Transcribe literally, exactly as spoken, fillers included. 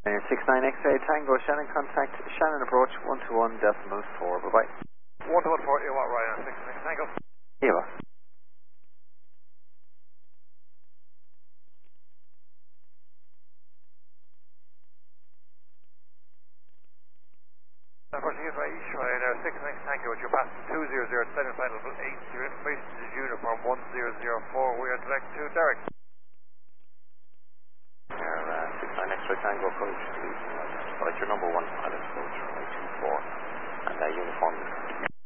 Uh, six nine X-ray Tango, Shannon contact, Shannon approach, one two one decimal four, bye-bye. one two one four, you what, Ryan, six nine Tango. Yeah. Unfortunately, by each Ryanair six nine Tango, with your passenger two zero zero, descending flight level eight, your information is uniform one zero zero four, we are direct to Derek. Air uh, six nine X-ray Tango approach, please. Select your number one pilot approach, one two four, and uh, uniform.